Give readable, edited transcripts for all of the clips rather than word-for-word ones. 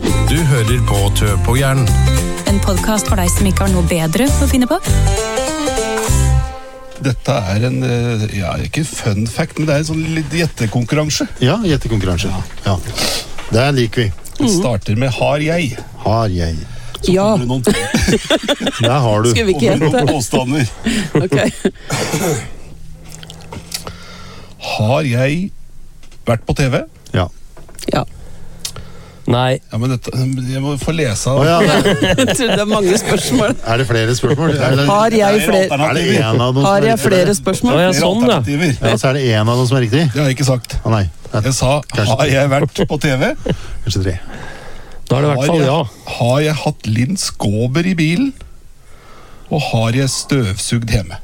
Du hører på Tø på hjernen. En podcast for deg som ikke har noe bedre å finne på. Dette en, ikke fun fact, men det en sånn litt gjettekonkurranse. Ja, gjettekonkurranse. Ja. Det liker vi. Det starter med har jeg. Har jeg. Så kommer det noen Der har du. Skal vi ikke gjette? noen påstander. Ok. Har jeg vært på TV? Ja. Ja. Nei. Ja, men dette, jeg må få lese av. Ja, Jeg tror det mange spørsmål. det flere spørsmål? Har jeg flere, Er det en av dem som har jeg riktig? flere spørsmål? Ja, sånn, ja. Alternativer. Ja, så det en av dem som riktig? Det har jeg ikke sagt. Nei. Jeg sa, har jeg vært på TV? Kanskje 3. Da er det i hvert fall ja. Har jeg hatt Linn Skåber i bilen? Og har jeg støvsugd hjemme?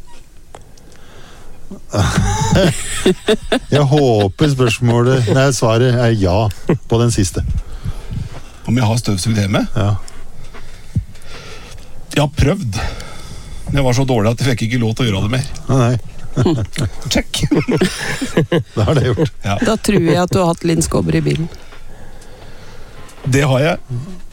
Jeg håper svaret ja på den siste. Om jeg har støvsugd hjemme? Ja. Jeg har prøvd. Men jeg var så dårlig at jeg fikk ikke lov til å gjøre det mer. Nei, Check! det har det gjort. Ja. Da tror jeg at du har hatt Linn Skåber i bilen. Det har jeg.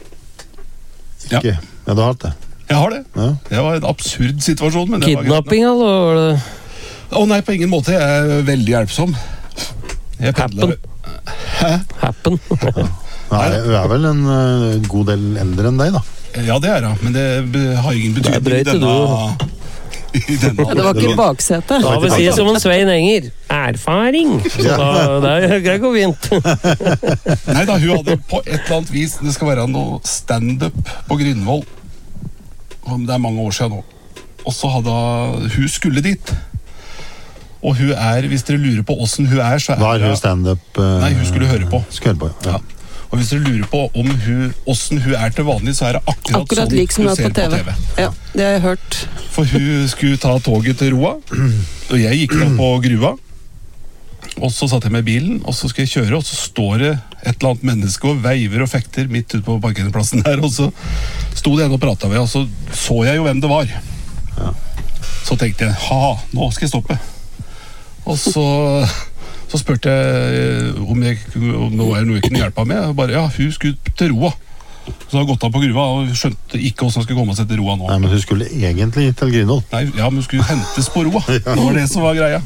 Ja. Ikke. Ja, du har hatt det. Jeg har det. Ja. Det var en absurd situasjon, men det var greit. Kidnapping, eller var det Nei, på ingen måte. Jeg veldig hjelpsom. Jeg pendler. happen? Nei, du vel en god del eldre enn deg, da. Ja, det jeg, men det har ingen Det betydning drøyt, i denne Det var ikke baksete. Da vil si som en Svein Enger. Erfaring! Så da, det går fint. Nei da, hun hadde på et eller annet vis, det skal være noe stand-up på Grindvoll. Det mange år siden nå. Og så hadde hun skulle dit. Og hun hvis dere lurer på hvordan hun så Var hun stand-up? Nei, hun skulle høre på. Skulle høre på, ja. Og hvis dere lurer på hvordan hun til vanlig, så det akkurat sånn lik som hun hun er ser på TV. Ja, det har jeg hørt. For hun skulle ta toget til Roa, og jeg gikk da på Grua. Og så satt jeg med bilen, og så skal jeg kjøre, og så står det et eller annet menneske og veiver og fekter midt ute på parkeringsplassen der, og så sto det en og pratet med, og så jeg jo hvem det var. Ja. Så tenkte jeg, nå skal jeg stoppe. Og så spurte jeg om noe jeg kunne hjelpe med, og bare, hun skulle til Roa. Så hadde gått av på Grua, og skjønte ikke hvordan hun skulle komme seg til Roa nå. Nei, men hun skulle egentlig til Grindvoll. Nei, ja, men hun skulle hentes på Roa. Det var det som var greia.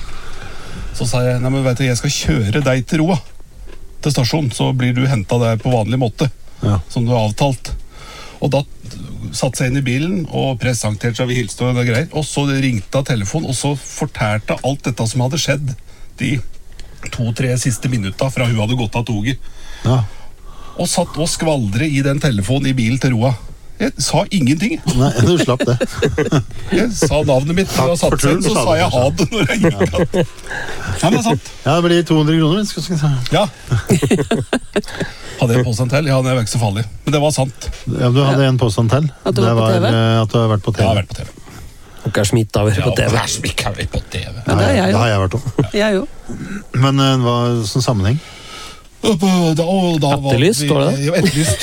Så sa jeg, nei, men vet du, jeg skal kjøre deg til Roa, til stasjonen, så blir du hentet der på vanlig måte, som du har avtalt. Og da satt seg inn i bilen og presenterte seg, vi hilste og det greier, og så ringte av telefon, og så fortalte alt dette som hadde skjedd de 2-3 siste minutter fra hun hadde gått av toget. Ja. Og satt og skvaldre i den telefonen i bilen til Roa. Jeg sa ingenting. Nei, du slapp det. Jeg sa navnet mitt, og jeg satt seg inn, så sa jeg ha det når jeg gikk av. Ja, men det sant. Ja, det blir 200 kroner. Skal jeg si. Ja. Hadde jeg en påstand til? Ja, det var ikke så farlig. Men det var sant. Ja, du hadde en påstand til. At du var på TV? At du har vært på TV. Jeg har vært på TV. Og Schmidt har vært på TV. Ja, Schmidt har vært på TV. Ja, det er jeg Da jo. har jeg vært om. Jeg jo. Men hva sånn sammenheng? Da var Etterlyst, står det? Ja, etterlyst.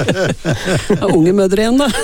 Unge mødre igjen, da.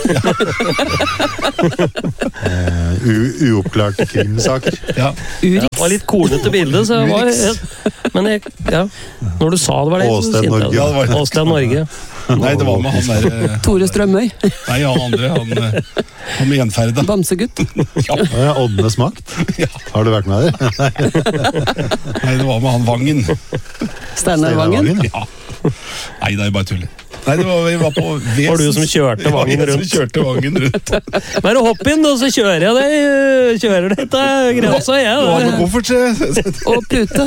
Uoppklarte krimsaker. Ja. Det var litt kornete bilde, så jeg var men når du sa det var det, så Åsted kjente Norge. jeg Ja, det var det. Åsted Norge. Nei, det var med han der Tore Strømøy. Nei, han andre, han med gjenferda. Bamsegutt. Ja. Oddenes makt. Ja. Har du vært med der? Nei, det var med han Vangen. Steinervangen. Ja. Nei, det bare tuller. Nei, vi var på Vesens. Var du som kjørte Vangen Ja, jeg rundt? som kjørte Vangen rundt. Bare hopp inn, og så kjører jeg deg. Kjører deg til Grasa, Det var med jeg. koffert, så Og pute.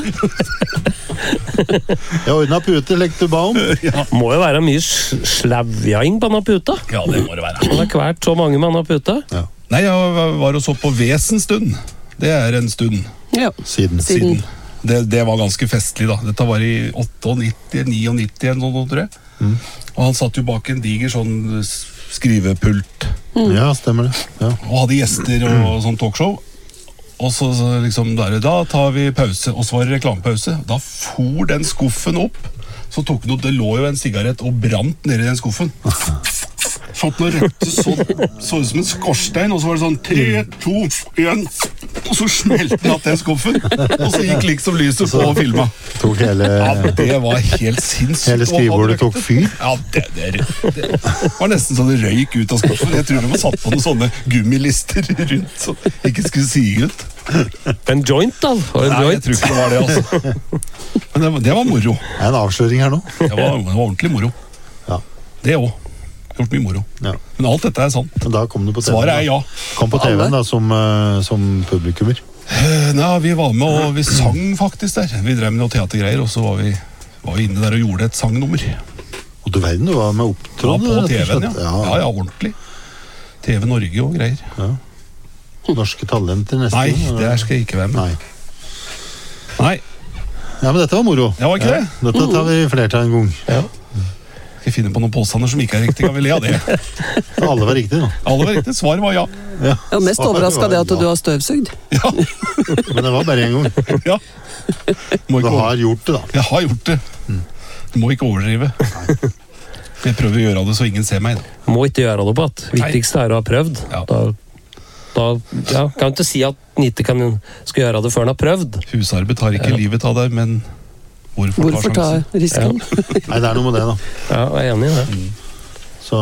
Jeg ordnet pute, lekte du ba om. Må jo være mye slavjing på denne puta. ja, det må det være. Han har kvært så mange med denne puta. Nei, jeg var og så på Vesens stund. Det en stund Ja. Siden. Siden. Det var ganske festlig da. Dette var i 98, 99 en sånn, tror jeg. Og han satt jo bak en diger sånn skrivepult Ja, stemmer det. Ja. og hadde gjester og sånn talkshow. Og så liksom da tar vi pause, og så var det reklamepause. Da for den skuffen opp, så tok den opp, det lå jo en sigarett og brant nede i den skuffen. Så at den røkte så ut som en skorstein, og så var det sånn 3, 2, 1. Og så smelte den at den skuffen, og så gikk liksom lyset på og filma. Tok hele, Det var helt sinnssykt. hele skrivebordet tok fyr. Ja, det var nesten så det røyk ut av skuffen. Jeg tror de var satt på noen sånne gummilister rundt, så det ikke skulle sige ut. En joint, da? Var det en Nei, jeg joint? tror ikke det var det, altså. Men det var moro. Det er en avsløring her nå. Det var ordentlig moro. Ja. Det òg. Gjort mye moro. Ja. Men alt dette er sant. Men da kom du på TV. Svaret er ja. Kom på TV-en da, som publikummer. Nei, vi var med, og vi sang faktisk der. Vi drev med noe teatergreier, og så var vi inne der og gjorde et sangnummer. Og du verden, du var med opptråd. Ja, på TV-en, ja. Ja. Ja, ordentlig. TV Norge og greier. Ja. Norske talenter nesten. Nei, det skal jeg ikke være med. Nei. Ja, men dette var moro. Ja, var ikke det? Dette tar vi flertall en gang. Ja. Skal jeg finne på noen påstander som ikke er riktige, kan vi le av det. Alle var riktige nå. Alle var riktig, svaret var ja. Ja, Jeg er mest overrasket det at du har støvsugd. Ja, Men det var bare en gang. ja. Må Du ikke har gjort det da. Jeg har gjort det. Du må ikke overdrive. Jeg prøver å gjøre det så ingen ser meg. Må ikke gjøre det på at viktigste er å ha prøvd. Ja. Da kan du ikke si at han ikke skal gjøre det før han har prøvd. Husarbeid tar ikke livet av deg, men hvorfor Ta sjansen? risken? Nei, det er noe med det da. Ja, jeg er enig i det. Så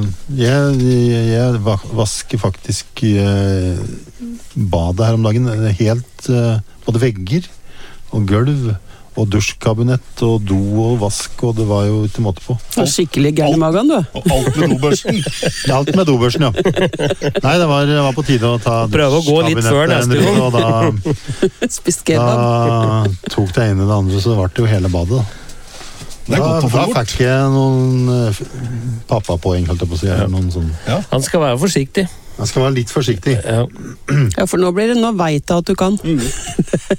jeg vasker faktisk badet her om dagen. Helt både vegger og gulv og dusjkabinett og do og vask, og det var jo ikke måte på. Du er skikkelig gæren i magen, du. Og alt med dobørsten. Alt med dobørsen, ja. Nei, det var på tide å ta Prøve å gå litt før neste gang. Og da Spist kebab. tok det ene og det andre, så det ble jo hele badet. Det er godt å få Da gjort. fikk jeg noen pappapoeng, holdt jeg på å si. Eller noen sånn. Han skal være forsiktig. Jeg skal være litt forsiktig. Ja. Ja, for nå vet jeg at du kan.